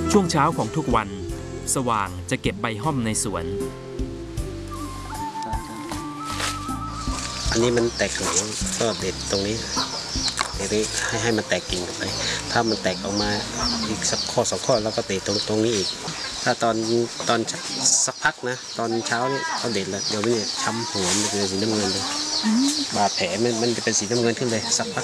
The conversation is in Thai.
ช่วงเช้าของทุกวันสว่างจะเก็บใบห้อมในสวนอันนี้มันแตกหลังก็เด็ดตรงนี้ให้มันแตกกิ่งออกไปถ้ามันแตกออกมาอีกสักข้อสองข้อแล้วก็เด็ดตรงนี้อีกถ้าตอนสักพักนะตอนเช้านี่เขาเด็ดแล้วเดี๋ยวนี้ช้ำหัวมันจะเป็นสีน้ำเงินเลยบาดแผลมันจะเป็นสีน้ำเงินขึ้นเลยสักพัก